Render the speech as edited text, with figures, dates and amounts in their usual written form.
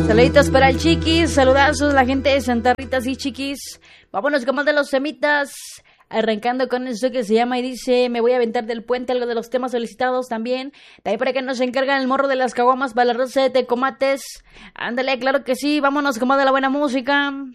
Saluditos para el Chiquis, saludazos la gente de Santa Rita, sí Chiquis. Vámonos con más de los temitas, arrancando con esto que se llama y dice, me voy a aventar del puente, algo de los temas solicitados también. También para que nos encargan el morro de las caguamas para la rosa de tecomates. Ándale, claro que sí, vámonos con más de la buena música.